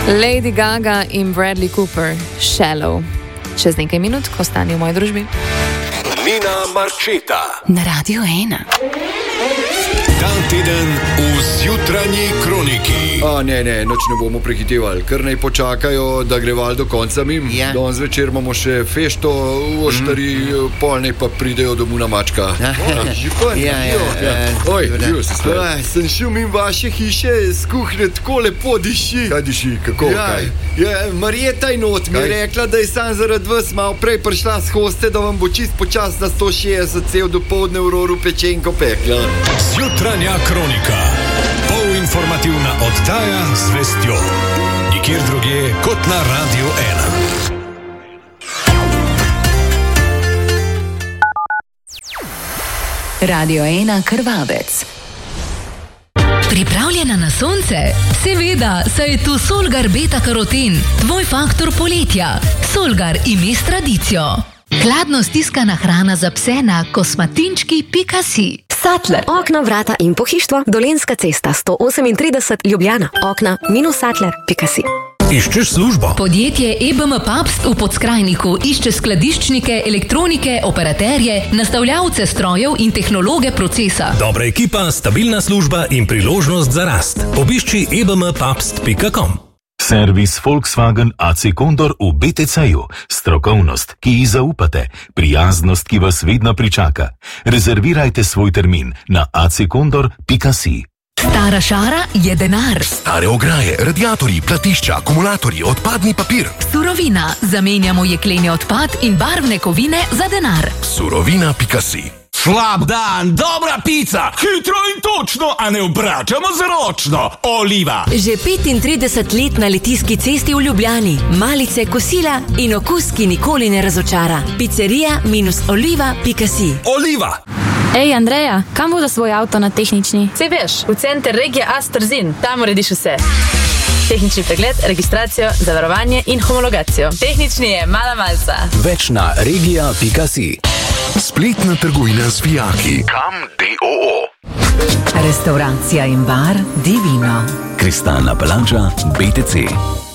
Lady Gaga in Bradley Cooper, Shallow. Čez nekaj minut, ko ostane v moji družbi. Nina Marčeta na Radio 1. Ta teden v Zjutranji kroniki. Ne, noč ne bomo prehitevali, kar naj počakajo, da gre val do konca mim. Ja. Danes večer imamo še fešto, oštari, pol naj pa pridejo domuna mačka. Oj, sem šel mim vaše hiše, z kuhne tako lepo diši. Kaj diši, kako? Kaj? Marjeta je not, mi je rekla, da je sam zaradi vas malo prej prišla s hoste, da vam bo čist počas na 160 cel dopoldne v Roru pečenko pekla. Zjutranja kronika. Polinformativna oddaja z vestjo. Nikjer drugje kot na Radio 1. Radio 1 Krvavec. Pripravljena na sonce? Seveda, saj je tu Solgar beta-karoten, tvoj faktor poletja. Solgar ime s tradicijo. Hladno stiskana hrana za pse na kosmatinčki.si. Sattler. Okna, vrata in pohištvo. Dolenjska cesta 138 Ljubljana. Okna-sattler.si. Iščeš službo? Podjetje EBM Pabst v Podskrajniku išče skladiščnike, elektronike, operaterje, nastavljavce strojev in tehnologe procesa. Dobra ekipa, stabilna služba in priložnost za rast. Obišči ebmpapst.com. Servis Volkswagen AC Condor v BTC-ju. Strokovnost, ki ji zaupate. Prijaznost, ki vas vedno pričaka. Rezervirajte svoj termin na accondor.si. Stara šara je denar. Stare ograje, radiatorji, platišča, akumulatorji, odpadni papir. Surovina. Zamenjamo jekleni odpad in barvne kovine za denar. Surovina.si. Slab dan, dobra pica, hitro in točno, a ne obračamo z ročno. Oliva. Že 35 let na Litijski cesti v Ljubljani. Malice, kosila in okus, ki nikoli ne razočara. Pizzeria-oliva.si. Oliva. Ej, Andreja, kam voda svoj avto na tehnični? Sej veš, v center regije Astrzin, tam urediš vse. Tehnični pregled, registracijo, zavarovanje in homologacijo. Tehnični je mala malca. Več na regija.si. Spletna trgovina z vijaki. Kam DOO. Restauracija in bar Divino. Kristalna palača BTC.